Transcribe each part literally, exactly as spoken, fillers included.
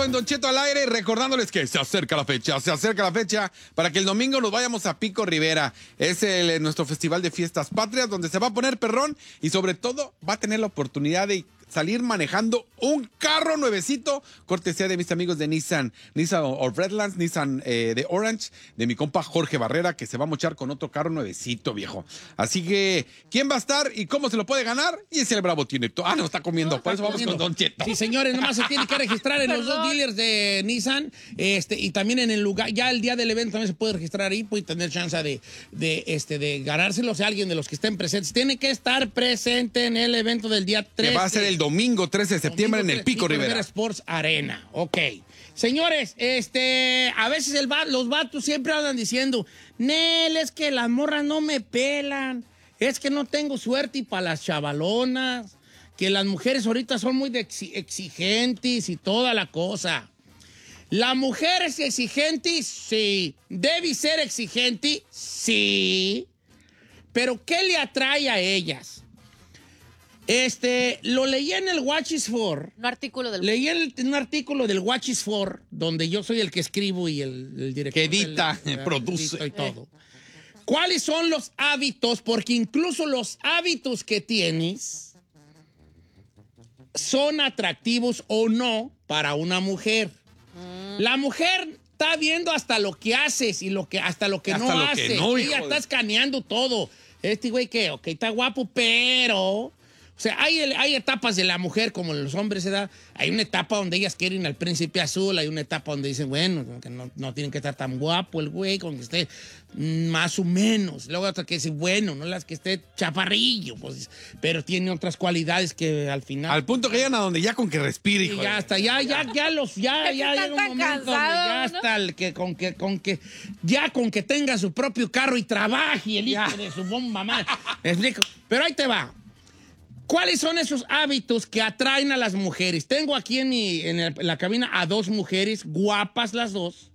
regreso en Don Cheto al aire, recordándoles que se acerca la fecha, se acerca la fecha para que el domingo nos vayamos a Pico Rivera. Es el, nuestro festival de fiestas patrias donde se va a poner perrón y sobre todo va a tener la oportunidad de salir manejando un carro nuevecito, cortesía de mis amigos de Nissan, Nissan of Redlands, Nissan eh, de Orange, de mi compa Jorge Barrera, que se va a mochar con otro carro nuevecito, viejo. Así que, ¿quién va a estar y cómo se lo puede ganar? Y ese el Bravo tiene todo. Ah, no, está comiendo, no, por eso vamos comiendo. Con Don Cheto. Sí, señores, nomás se tiene que registrar en los dos dealers de Nissan, este, y también en el lugar, ya el día del evento también se puede registrar ahí, puede tener chance de, de, este, de ganárselo, o sea, alguien de los que estén presentes. Tiene que estar presente en el evento del día tres. Que va a ser el domingo trece de septiembre domingo, en el Pico, Pico Rivera. Rivera Sports Arena. Ok. Señores, este, a veces el, los vatos siempre andan diciendo, Nel, es que las morras no me pelan, es que no tengo suerte y para las chavalonas, que las mujeres ahorita son muy de exigentes y toda la cosa. La mujer es exigente, sí. Debe ser exigente, sí. Pero ¿qué le atrae a ellas? Este, lo leí en el Watch is For. Un artículo del... Leí el, un artículo del Watch is For, donde yo soy el que escribo y el, el director. Que edita, del, el, produce. Y todo. Eh. ¿Cuáles son los hábitos? Porque incluso los hábitos que tienes son atractivos o no para una mujer. Mm. La mujer está viendo hasta lo que haces y lo que, hasta lo que hasta no lo haces. Que no, ella está escaneando todo. Este güey que, ok, está guapo, pero... O sea, hay, hay etapas de la mujer como los hombres se da. Hay una etapa donde ellas quieren al príncipe azul, hay una etapa donde dicen, bueno, que no, no tienen que estar tan guapo el güey, con que esté más o menos. Luego otra que dice, bueno, no las que esté chaparrillo, pues, pero tiene otras cualidades que al final... Al punto que llegan a donde ya con que respire, hijo. Y ya hasta, ya, ya, ya los, ya, es ya llega un momento cansado, donde ya ¿no? hasta el que, con que, con que, ya con que tenga su propio carro y trabaje el hijo de su bomba madre. ¿Me explico? Pero ahí te va. ¿Cuáles son esos hábitos que atraen a las mujeres? Tengo aquí en, mi, en, el, en la cabina a dos mujeres, guapas las dos.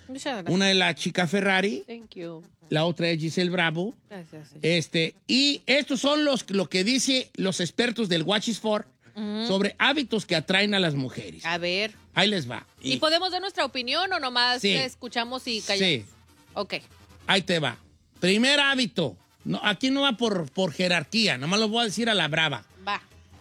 Una es la chica Ferrari. Thank you. La otra es Giselle Bravo. Gracias. Este, y estos son los, lo que dicen los expertos del Watch is For uh-huh. sobre hábitos que atraen a las mujeres. A ver. Ahí les va. ¿Y, ¿Y podemos dar nuestra opinión o nomás sí. escuchamos y callamos? Sí. Ok. Ahí te va. Primer hábito. No, aquí no va por, por jerarquía, nomás lo voy a decir a la brava. Va.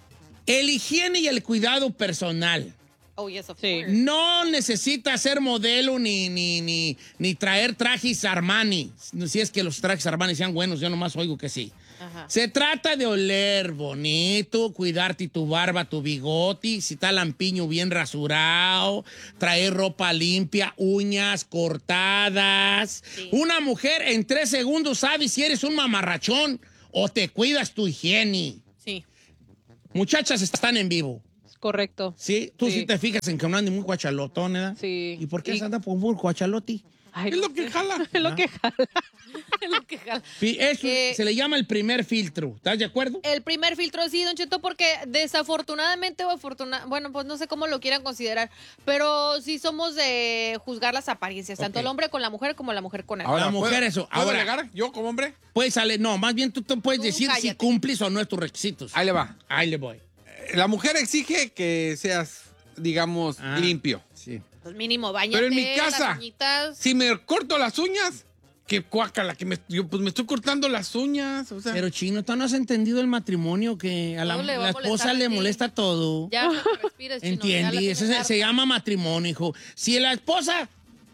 El higiene y el cuidado personal. Oh, yes, of sí. course. No necesita ser modelo ni, ni, ni, ni traer trajes Armani. Si es que los trajes Armani sean buenos, yo nomás oigo que sí. Ajá. Se trata de oler bonito, cuidarte tu barba, tu bigote, si está lampiño bien rasurado, traer ropa limpia, uñas cortadas. Sí. Una mujer en tres segundos sabe si eres un mamarrachón o te cuidas tu higiene. Sí. Muchachas están en vivo. Correcto. Sí, tú sí, sí te fijas en que no ande muy guachalotón, ¿verdad? Sí. ¿Y por qué y... anda por un guachaloti? Ay, es lo que jala. Es lo que jala. Es lo que jala. Eso eh, se le llama el primer filtro. ¿Estás de acuerdo? El primer filtro, sí, Don Cheto, porque desafortunadamente o afortunadamente, bueno, pues no sé cómo lo quieran considerar, pero sí somos de juzgar las apariencias, okay. tanto el hombre con la mujer como la mujer con él. Ahora, la mujer ¿puedo, eso. ¿Puedo ahora, alegar yo como hombre? Puedes ale, no, más bien tú, tú puedes tú decir cállate. Si cumples o no es tus requisitos. Ahí le va. Ahí le voy. La mujer exige que seas, digamos, ah, limpio. Sí. Pues mínimo, bañate. Pero en mi casa, si me corto las uñas, que cuácala, que me, yo pues me estoy cortando las uñas. O sea. Pero Chino, tú no has entendido el matrimonio, que a la, le la esposa le molesta todo. Ya, respires, Chino. Entiende, eso se, se llama matrimonio, hijo. Si la esposa,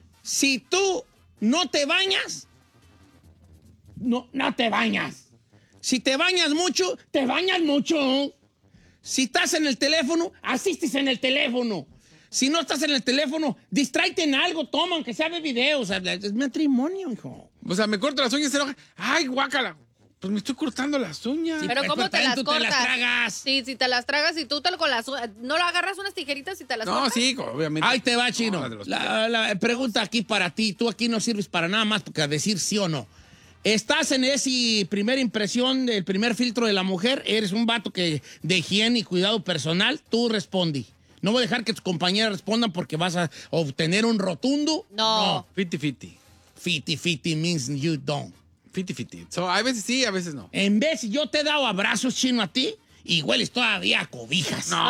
si tú no te bañas, no, no te bañas. Si te bañas mucho, te bañas mucho. Si estás en el teléfono, asistes en el teléfono. Si no estás en el teléfono, distráete en algo, toma, aunque sea de video. O sea, es matrimonio, hijo. O sea, me corto las uñas y se enoja. ¡Ay, guácala! Pues me estoy cortando las uñas. Sí, pero ¿cómo te las tú cortas? Te las tragas. Sí, si te las tragas y tú te con las uñas. ¿No lo agarras unas tijeritas y te las no, cortas? No, sí, obviamente. Ahí te va, Chino. No, la, la pregunta aquí para ti. Tú aquí no sirves para nada más que a decir sí o no. ¿Estás en esa primera impresión del primer filtro de la mujer? ¿Eres un vato que de higiene y cuidado personal? Tú responde. No voy a dejar que tus compañeras respondan porque vas a obtener un rotundo. No. fifty-fifty. fifty-fifty means you don't. fifty-fifty. So, a veces sí, a veces no. En vez, yo te he dado abrazos, Chino, a ti, y hueles todavía a cobijas. No.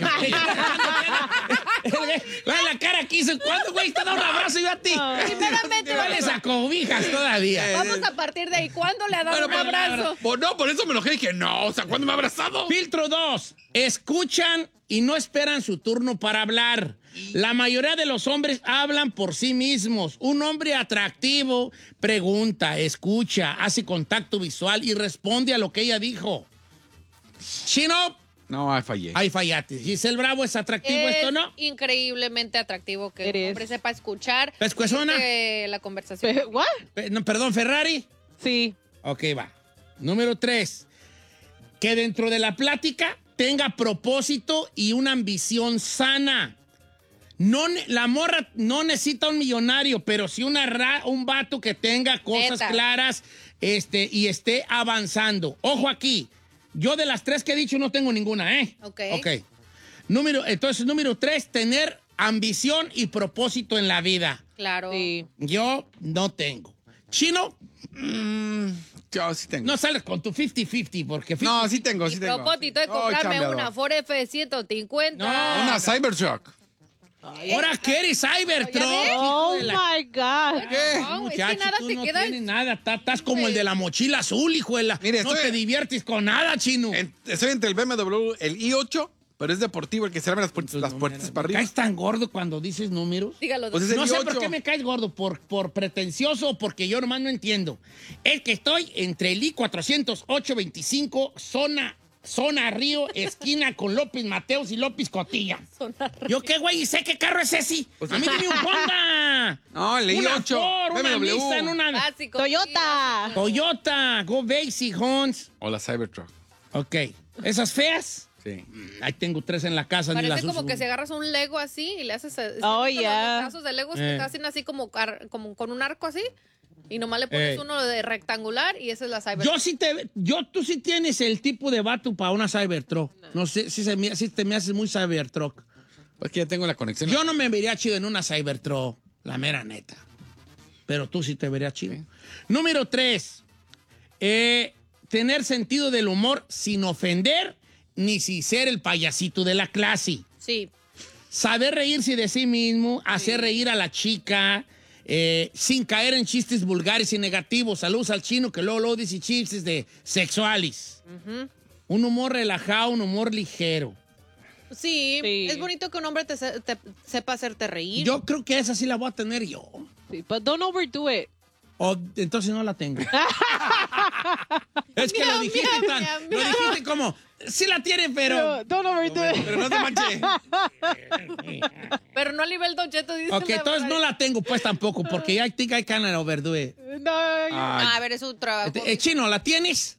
Ve la cara que hizo. ¿Cuándo, güey? Te da un abrazo yo a ti. No. Primeramente, hueles a cobijas todavía. Vamos a partir de ahí. ¿Cuándo le ha dado Bueno, un abrazo? Pues no, por eso me enojé y dije, no, o sea, ¿cuándo me ha abrazado? Filtro dos. Escuchan y no esperan su turno para hablar. La mayoría de los hombres hablan por sí mismos. Un hombre atractivo pregunta, escucha, hace contacto visual y responde a lo que ella dijo. Chino, No, ahí fallé. ahí fallaste. Giselle Bravo, ¿es atractivo Es esto, no? increíblemente atractivo que Eres. un hombre sepa escuchar ¿Pescuezona? eh, la conversación. Pe- ¿What? Pe- no, perdón, Ferrari. Sí. Ok, va. Número tres. Que dentro de la plática tenga propósito y una ambición sana. No, ne- la morra no necesita un millonario, pero sí una ra- un vato que tenga cosas Neta. claras este, y esté avanzando. Ojo aquí. Yo de las tres que he dicho no tengo ninguna, ¿eh? Ok. Ok. Número, entonces, número tres, tener ambición y propósito en la vida. Claro. Sí. Yo no tengo. Chino, Mm, yo sí tengo. no sales con tu cincuenta cincuenta porque... No, sí tengo, sí Y tengo. propósito de Ay, comprarme chambeador. una Ford F ciento cincuenta. No. Una Cybertruck. ¿Ahora qué eres, Cybertruck? ¿Ya ves? Oh Hijo de la- my God. ¿Qué? No, es que Muchacho, nada tú te no queda. tienes nada. Estás, estás como el de la mochila azul, hijo de la... Mire, no estoy- te diviertes con nada, chino. En- estoy entre el B M W, el i ocho, pero es deportivo, el que se abre las puertas, las puertas para arriba. ¿Caes tan gordo cuando dices números? Dígalo. Pues es el No sé i ocho. por qué me caes gordo, por, por pretencioso o porque yo nomás no entiendo. Es que estoy entre el I cuatrocientos ocho veinticinco, zona, zona Río, esquina con López Mateos y López Cotilla. Zona ¿Yo qué, güey? ¿Sé qué carro es ese? Pues- A mí dime un Honda. No, el Una i ocho. Ford, B M una W. Nissan, una Básico. Toyota. Toyota. Go Basic, Hans. O la Cybertruck. Ok. ¿Esas feas? Sí. Ahí tengo tres en la casa. ni las Parece como uso. que si agarras un Lego así y le haces. Oh, ¿sí? yeah. Los pedazos de Legos Eh. que hacen así como, car- como con un arco así. Y nomás le pones Eh. uno de rectangular y esa es la Cyber. Yo sí te... Yo, tú sí tienes el tipo de vato para una Cybertruck. No, sé si, se me, si te me haces muy Cybertruck. Pues que ya tengo la conexión. Yo no me vería chido en una Cybertruck, la mera neta. Pero tú sí te verías chido. Sí. Número tres. eh, tener sentido del humor sin ofender ni sin ser el payasito de la clase. Sí. Saber reírse de sí mismo, hacer reír a la chica, eh, sin caer en chistes vulgares y negativos. Saludos al chino que luego, luego dice chistes de sexuales. Un humor relajado, un humor ligero. Sí, Sí. es bonito que un hombre te, se- te sepa hacerte reír. Yo creo que esa sí la voy a tener yo. Sí, but don't overdo it. O entonces no la tengo. Es que lo Miau, dijiste miau, tan, miau, lo miau. dijiste como, sí la tiene, pero... No, don't overdo it. Pero no te manches. Pero no a nivel Don Cheto, dice Ok, la entonces no verdad. la tengo pues tampoco, porque I think I can overdo it. No, Ah, a ver, es un trabajo. Eh, Chino, ¿la tienes?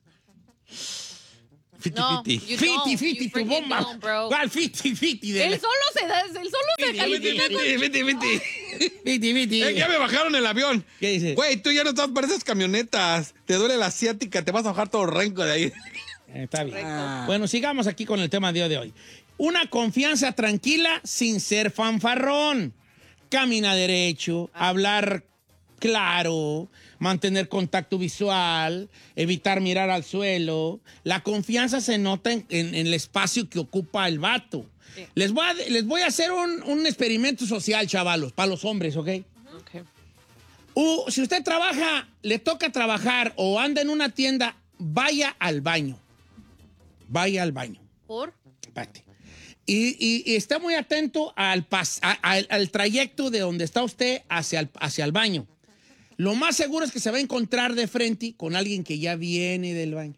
Fiti, No, fiti. you Fiti, don't. fiti, You tu freaking bomba. don't, bro. ¿Cuál fiti, fiti? De Él la- solo se da, él solo se Fiti, califica fiti, con- Fiti, fiti, fiti. Fiti, fiti. Eh, ya me bajaron el avión. ¿Qué dice? Güey, tú ya no estás para esas camionetas. Te duele la asiática, te vas a bajar todo renco de ahí. Eh, Está bien. Ah. Bueno, sigamos aquí con el tema de hoy. Una confianza tranquila sin ser fanfarrón. Camina derecho, hablar claro, mantener contacto visual, evitar mirar al suelo. La confianza se nota en, en- en el espacio que ocupa el vato. Les, voy a, les voy a hacer un, un experimento social, chavalos, para los hombres, ¿ok? Okay. Uh, si usted trabaja, le toca trabajar o anda en una tienda, vaya al baño. Vaya al baño. ¿Por? Espérate. Y, y- y esté muy atento al, pas- a- al, al trayecto de donde está usted hacia el, hacia el baño. Lo más seguro es que se va a encontrar de frente con alguien que ya viene del baño.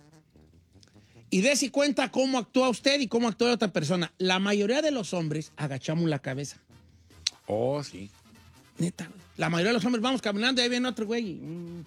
Y dése cuenta cómo actúa usted y cómo actúa otra persona. La mayoría de los hombres agachamos la cabeza. Oh, sí. Neta, güey. La mayoría de los hombres vamos caminando y ahí viene otro güey. Mm.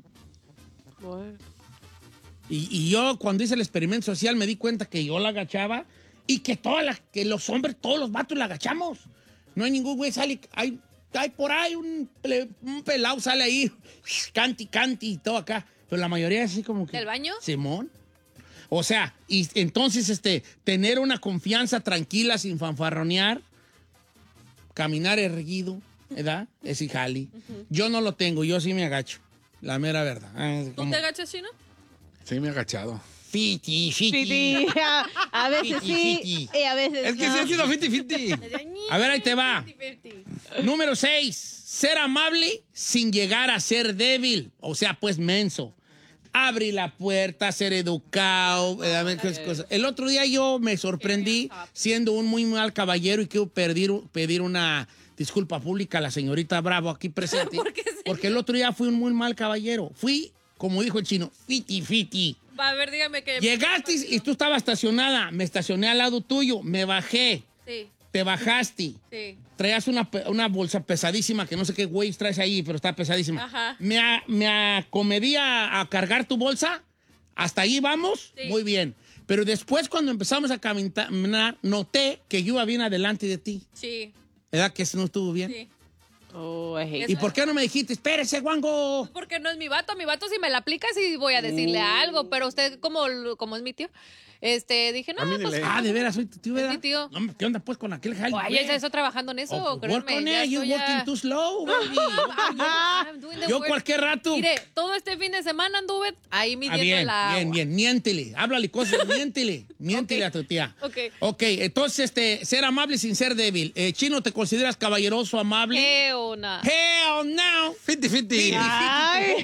What? Y, y yo, cuando hice el experimento social, me di cuenta que yo la agachaba y que, todas las, que los hombres, todos los vatos la agachamos. No hay ningún güey, sale, hay, hay por ahí un, ple- un pelado, sale ahí, canti, canti y todo acá. Pero la mayoría es así como que... ¿Del baño? Simón. O sea, y entonces, este, tener una confianza tranquila sin fanfarronear, caminar erguido, ¿verdad? Ese jali. Yo no lo tengo, yo sí me agacho. La mera verdad. Ah, ¿Tú como- te agachas, Chino? Sí, me he agachado. Fiti, fiti. Sí, a, a veces Fiti, sí fiti. y a veces Es que no. sí ha sido fifty fifty. A ver, ahí te va. Número seis, ser amable sin llegar a ser débil, o sea, pues menso. Abrir la puerta, ser educado. eh, esas cosas. El otro día yo me sorprendí siendo un muy mal caballero y quiero pedir, pedir una disculpa pública a la señorita Bravo aquí presente. ¿Por qué, señor? Porque el otro día fui un muy mal caballero. Fui, como dijo el chino, fiti, fiti. Va, a ver, dígame que... Llegaste y tú estabas estacionada. Me estacioné al lado tuyo. Me bajé. Sí, Te bajaste. sí. Traías una, pe- una bolsa pesadísima, que no sé qué güey traes ahí, pero está pesadísima. Ajá. Me, a- me acomedí a, a cargar tu bolsa. ¿Hasta ahí vamos? Sí. Muy bien. Pero después, cuando empezamos a caminar, noté que yo iba bien adelante de ti. Sí, ¿Verdad que eso no estuvo bien? sí. Oh, I hate ¿Y por qué no me dijiste, espérese, guango? Porque no es mi vato. Mi vato, si me la aplica, sí voy a decirle algo. Pero usted, como, como es mi tío, este, dije, no, A mí ni pues... le- Ah, de veras, soy tu tío, ¿verdad? mi tío. No, hombre, ¿qué onda pues con aquel jale? Oye, ya está trabajando en eso, Oh, pues, work créeme, on ya it, you estoy ya- working too slow, baby. I'm doing the Yo work. cualquier rato. Mire, todo este fin de semana anduve ahí Ah, midiendo bien, la bien, agua. bien. Miéntele. Háblale cosas, miéntele. Miéntele Ok. a tu tía. Ok. Ok, entonces, este, ser amable sin ser débil. Eh, Chino, ¿te consideras caballeroso, amable? ¿Qué onda? Hell no. fifty fifty. Ay.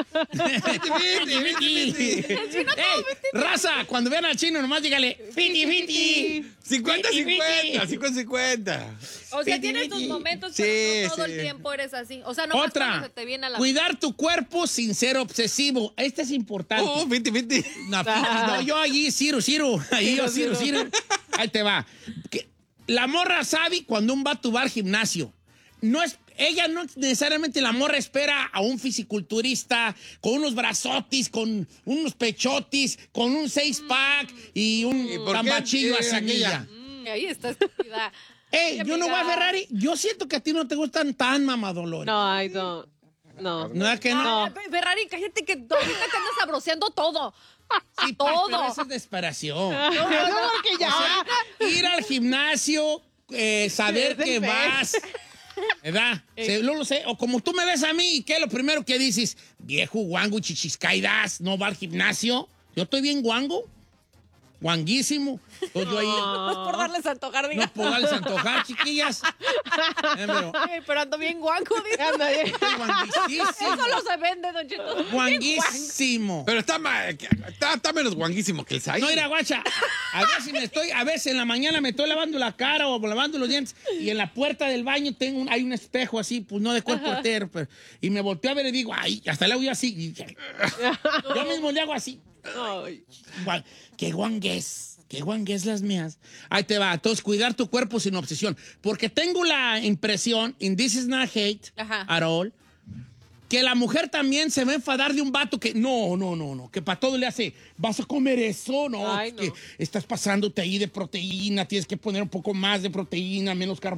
Ey, raza, cuando vean al chino, nomás dígale, fiti, fiti. cincuenta Fiti, cincuenta. fiti. cincuenta cincuenta. O sea, Fiti, tienes tus fiti. momentos, Sí, pero no todo sí. el tiempo eres así. O sea, no cuando Otra, se te viene a la... cuidar tu cuerpo sin ser obsesivo. Este es importante. Oh, fifty fifty. No, no, yo allí, Ciro, Ciro. Ahí yo, Ciro, Ciro. Ahí te va. Que la morra sabe cuando un vato va al gimnasio. No es, ella no necesariamente la morra espera a un fisiculturista con unos brazotis, con unos pechotis, con un seis pack y un ¿Y por qué, tambachillo eh, a semilla. aquella? Mm, ahí está estúpida. Ey, Ay, yo no voy a amiga. Ferrari. Yo siento que a ti no te gustan tan mamadolores. No, I don't. No. ¿No es que no? Ah, Ferrari, cállate que ahorita te andas sabroseando todo. Sí, pues, todo. pero eso es desesperación. No, porque ya. O sea, ir al gimnasio, eh, saber Sí, que es el vas, ¿verdad? Se- no lo sé. O como tú me ves a mí, ¿qué es lo primero que dices? Viejo guango, chichiscaidas, no va al gimnasio. Yo estoy bien guango, guanguísimo. Entonces yo ahí, No es por darles a antojar, no diga. puedo darles a antojar, chiquillas. Eh, pero Ay, pero ando bien guango, dice. Anda bien. estoy guanguísimo. Eso no se vende, don Cheto. Guanguísimo. Pero está, ma- está, está menos guanguísimo que el Sai. No, mira, guacha, a veces me estoy, a veces en la mañana me estoy lavando la cara o lavando los dientes y en la puerta del baño tengo un- hay un espejo así, pues no de cuerpo entero, pero- y me volteo a ver y digo, ay, hasta le hago yo así. y- yo mismo le hago así. Ay. Guan- Qué guangués, qué guangués las mías. Ahí te va, entonces cuidar tu cuerpo sin obsesión, porque tengo la impresión, and this is not hate Ajá. at all, que la mujer también se va a enfadar de un vato que no, no, no, no, que para todo le hace, vas a comer eso, no, Ay, que no. estás pasándote ahí de proteína, tienes que poner un poco más de proteína, menos carbohidratos.